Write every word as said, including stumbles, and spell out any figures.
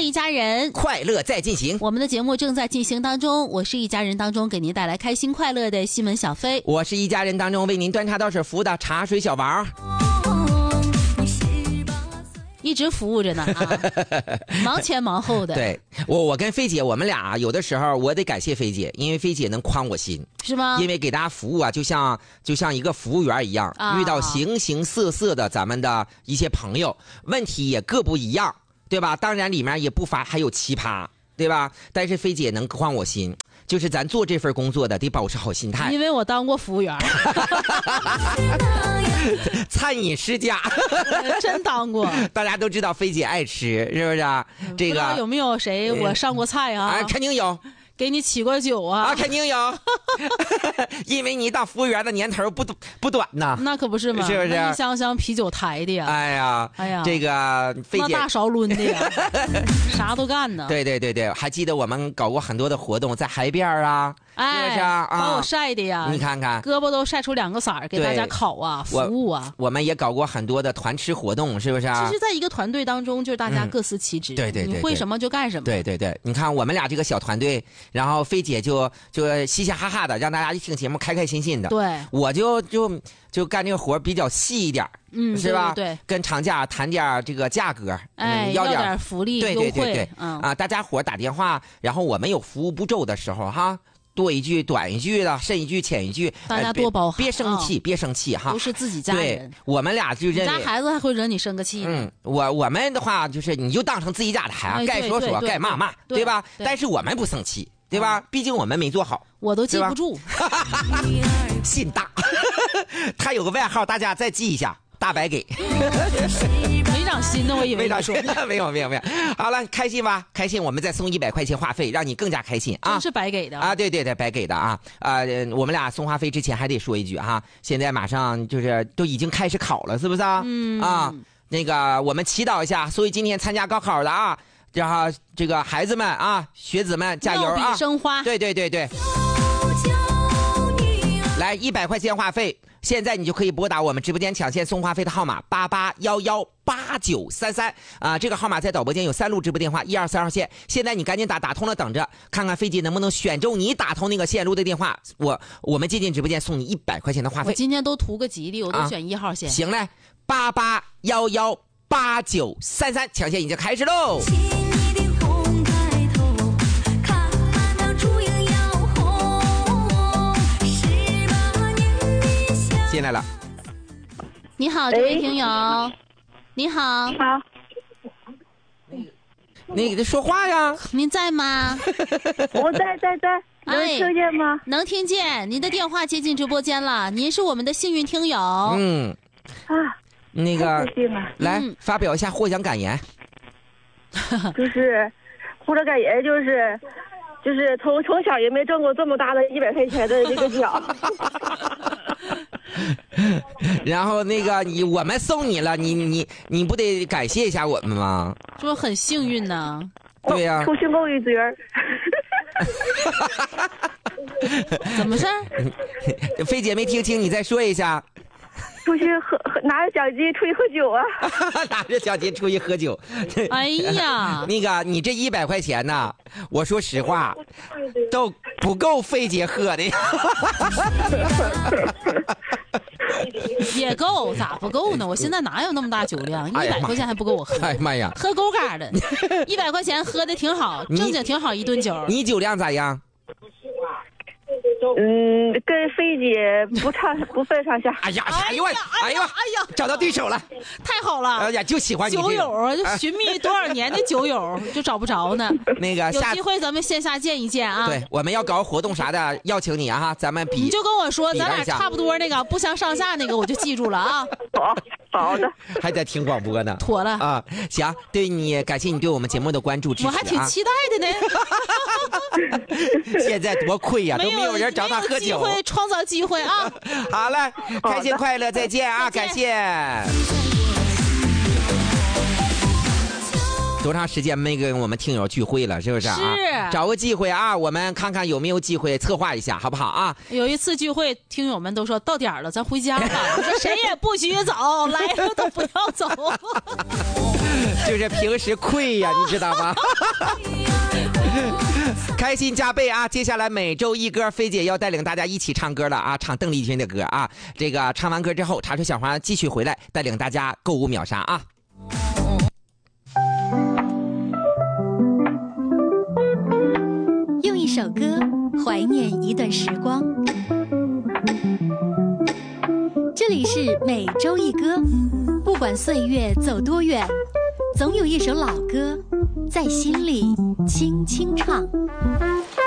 一家人， 快乐在进行。 我们的节目正在进行当中，我是一家人当中给您带来开心快乐的西门小飞， 我是一家人当中为您端茶倒水服务的茶水小王。 一直服务着呢啊，忙前忙后的。 对，我我跟菲姐，我们俩有的时候我得感谢菲姐，因为菲姐能宽我心， 是吗？ 因为给大家服务啊，就像就像一个服务员一样，啊、遇到形形色色的咱们的一些朋友，问题也各不一样，对吧？当然里面也不乏还有奇葩，对吧？但是菲姐能宽我心。就是咱做这份工作的得保持好心态， 因为我当过服务员， 餐饮世家， 真当过。 大家都知道菲姐爱吃，是不是、啊？这个不知道有没有谁我上过菜啊？ 啊，肯定有。 给你起过酒啊？ 啊，肯定有，因为你当服务员的年头不不短呐。 那可不是嘛， 是不是？ 一箱箱啤酒抬的呀。 哎呀， 哎呀， 这个菲姐那大勺抡的呀，啥都干呢。 对对对对，还记得我们搞过很多的活动，在海边啊， 哎， 是不是啊？ 把我晒的呀， 你看看， 胳膊都晒出两个色儿，给大家烤啊，服务啊。 我们也搞过很多的团吃活动，是不是啊？ 其实，在一个团队当中，就是大家各司其职， 嗯、对对对， 你会什么就干什么。 对对对，你看我们俩这个小团队，然后菲姐就就嘻嘻哈哈的，让大家一听节目开开心心的。 对，我就就就干这个活比较细一点， 嗯， 是吧？ 对，对对， 跟厂家谈点这个价格， 哎， 嗯、要点, 点福利对对对对， 嗯啊，大家伙打电话，然后我们有服务不周的时候哈。多一句短一句的，深一句浅一句， 大家多包涵， 别生气，别生气哈， 都是自己家人。 我们俩就认为， 你家孩子还会惹你生个气呢。 嗯，我我们的话就是你就当成自己家的孩子，该说说，该骂骂，对吧？但是我们不生气，对吧？毕竟我们没做好， 我都记不住。 心大，他有个外号，大家再记一下。大白给， 没长心呢，我以为没说没有没有没有。好了，开心吧？开心，我们再送一百块钱话费，让你更加开心啊！ 真是白给的啊！对对对，白给的啊！啊、呃，我们俩送话费之前还得说一句哈，现在马上就是都已经开始考了，是不是啊？ 嗯啊，那个我们祈祷一下，所以今天参加高考的啊，然后这个孩子们啊，学子们加油啊！ 妙笔生花， 对对对对。来一百块钱话费，现在你就可以拨打我们直播间抢线送话费的号码八八幺幺八九三三啊，这个号码在导播间有三路直播电话，一二三号线。现在你赶紧打，打通了等着，看看飞机能不能选中你打通那个线路的电话，我我们接进直播间送你一百块钱的话费。 我今天都图个吉利，我都选一号线。 啊、行嘞，八八幺幺八九三三，抢线已经开始喽。进来了， 你好，这位听友，你好， 你好， 你给他说话呀？ 您在吗？ 我在在在，能听见吗？ 哎、能听见，您的电话接进直播间了，您是我们的幸运听友。 嗯， 啊， 那个，来、 嗯、 发表一下获奖感言。 就是获奖感言就是。就是从从小也没挣过这么大的一百块钱的这个奖， 然后那个你我们送你了，你你你不得感谢一下我们吗？ 这不很幸运呢。 对呀、啊， 出新购一嘴儿。 怎么事儿？ 菲姐没听清，你再说一下。 出去喝喝，拿着奖金出去喝酒啊！ 拿着奖金出去喝酒。 哎呀， 那个你这一百块钱呢？我说实话，都不够菲姐喝的。 也够，咋不够呢？我现在哪有那么大酒量？一百块钱还不够我喝。 哎呀妈呀， 喝够嘎的，一百块钱喝的挺好，正经挺好一顿酒。 你酒量咋样？ 嗯，跟菲姐不差不分上下。 哎呀，哎呦，哎呦，哎呀，找到对手了， 太好了！ 哎呀，就喜欢你酒友啊，就寻觅多少年的酒友就找不着呢。 那个有机会咱们线下见一见啊！ 对，我们要搞活动啥的，邀请你啊，咱们比。 你就跟我说，咱俩差不多那个不相上下那个，我就记住了啊。 好，好的。 还在听广播呢。 妥了啊！行，对你感谢你对我们节目的关注支持、啊， 我还挺期待的呢。 现在多亏呀、啊，都没有人找他喝酒。 创造机会啊！ 好了，开心快乐，再见啊！感谢。 多长时间没跟我们听友聚会了，是不是啊？ 是， 找个机会啊，我们看看有没有机会策划一下，好不好啊？ 有一次聚会，听友们都说到点了，咱回家吧。我说谁也不许走，来了都不要走。 就是平时亏呀，你知道吗？开心加倍啊！接下来每周一歌，菲姐要带领大家一起唱歌了啊，唱邓丽君的歌啊。这个唱完歌之后，茶水小花继续回来带领大家购物秒杀啊。 用一首歌怀念一段时光，这里是每周一歌，不管岁月走多远，总有一首老歌在心里轻轻唱。